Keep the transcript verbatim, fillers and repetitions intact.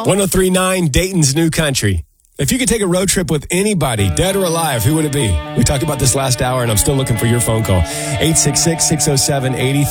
one oh three point nine Dayton's New Country. If you could take a road trip with anybody, dead or alive, who would it be? We talked about this last hour, and I'm still looking for your phone call. eight six six, six oh seven, eight